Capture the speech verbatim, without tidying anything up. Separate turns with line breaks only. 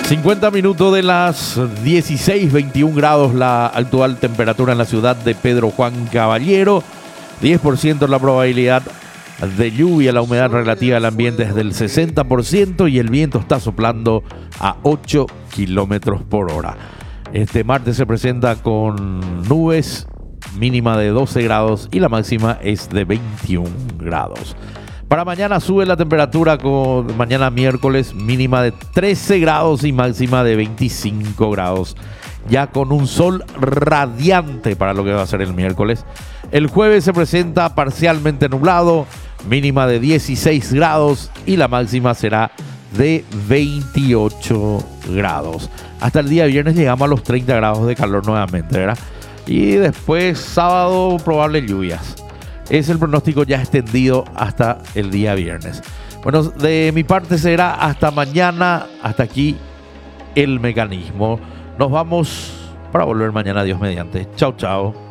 cincuenta minutos de las dieciséis, veintiún grados la actual temperatura en la ciudad de Pedro Juan Caballero. diez por ciento la probabilidad de lluvia, la humedad relativa del ambiente es del sesenta por ciento y el viento está soplando a ocho kilómetros por hora. Este martes se presenta con nubes, mínima de doce grados y la máxima es de veintiún grados. Para mañana sube la temperatura, con mañana miércoles, mínima de trece grados y máxima de veinticinco grados, ya con un sol radiante para lo que va a ser el miércoles. El jueves se presenta parcialmente nublado, mínima de dieciséis grados y la máxima será de veintiocho grados. Hasta el día viernes llegamos a los treinta grados de calor nuevamente, ¿verdad? Y después sábado probable lluvias. Es el pronóstico ya extendido hasta el día viernes. Bueno, de mi parte será hasta mañana. Hasta aquí el mecanismo. Nos vamos para volver mañana, Dios mediante. Chao, chao.